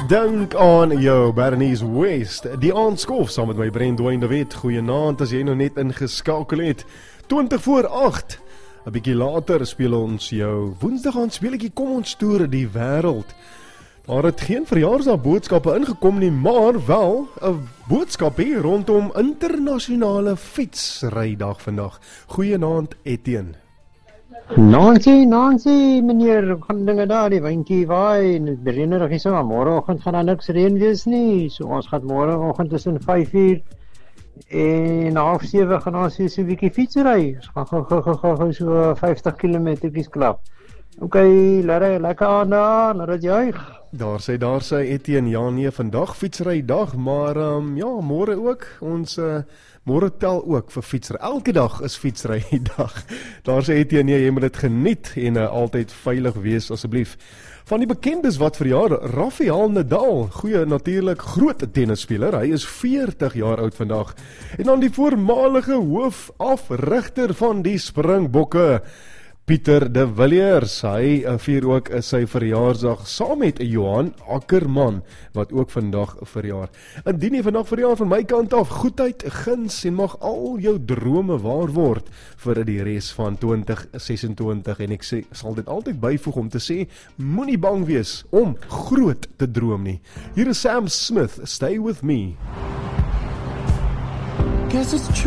Dink aan jou, Bernice West. Die aandskof saam met my Brent Dwayne de Wet. Goeienaand as jy nou net ingeskakel het. 20 voor 8. 'n bietjie later speel ons jou Woensdag aan speletjie Kom ons toer die wêreld. Daar het geen verjaarsdagboodskappe ingekom nie, maar wel 'n boodskap hier rondom internasionale fietsrydag vandag. Goeienaand Etienne. Nancy, meneer, gaan dinge daar, die windjie waai, en het reënerig is, maar môreoggend gaan daar niks reën wees nie, so ons gaan môreoggend tussen 5:00 en 6:30 gaan ons so 'n bietjie fietsry, ons gaan so 50 kilometertjies klap. Okay, lekker aan daar, laat dit juig. Daar sê Etienne, ja nee, vandag fietsrydag, maar ja, môre ook, ons môre tel ook vir fietsry. Elke dag is fietsrydag. Daar sê Etienne, nee, jy moet dit geniet en altyd veilig wees asseblief. Van die bekendes wat verjaar, Rafael Nadal, goeie natuurlik groot tennisspeler, hy is 40 jaar oud vandag. En dan die voormalige hoofafrigter van die Springbokke, Pieter de Villiers, hy vier ook sy verjaarsdag saam met Johan Ackerman, wat ook vandag verjaar. Indien jy vandag verjaar van my kant af, goedheid, guns en mag al jou drome waar word vir die res van 2026. En ek sal dit altyd byvoeg om te sê, moenie bang wees om groot te droom nie. Hier is Sam Smith, Stay With Me. Guess it's true.